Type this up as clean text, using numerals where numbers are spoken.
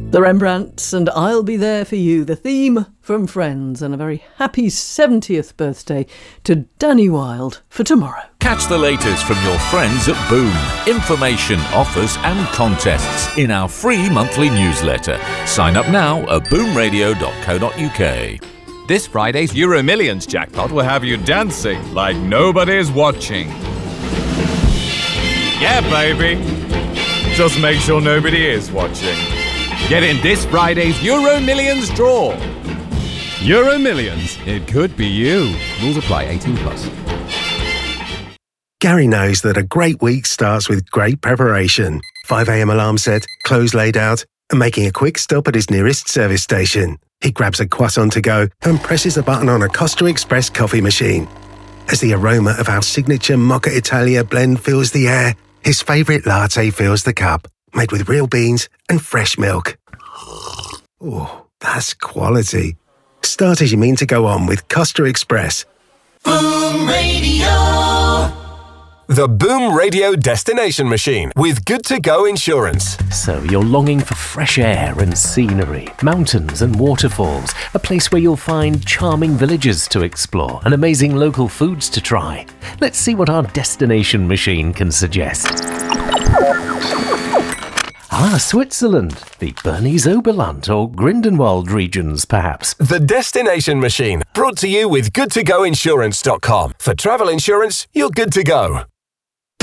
The Rembrandts and I'll Be There For You, the theme from Friends, and a very happy 70th birthday to Danny Wilde for tomorrow. Catch the latest from your friends at Boom. Information, offers and contests in our free monthly newsletter. Sign up now at boomradio.co.uk. This Friday's Euro Millions jackpot will have you dancing like nobody's watching. Yeah, baby. Just make sure nobody is watching. Get in this Friday's Euro Millions draw. Euro Millions. It could be you. Rules apply. 18+. Gary knows that a great week starts with great preparation. 5 a.m. alarm set, clothes laid out, and making a quick stop at his nearest service station. He grabs a croissant to go and presses a button on a Costa Express coffee machine. As the aroma of our signature Mocha Italia blend fills the air, his favourite latte fills the cup, made with real beans and fresh milk. Oh, that's quality. Start as you mean to go on with Costa Express. Boom Radio. The Boom Radio Destination Machine with Good To Go Insurance. So you're longing for fresh air and scenery, mountains and waterfalls, a place where you'll find charming villages to explore and amazing local foods to try. Let's see what our Destination Machine can suggest. Switzerland, the Bernese Oberland or Grindelwald regions, perhaps. The Destination Machine, brought to you with GoodToGoInsurance.com. For travel insurance, you're good to go.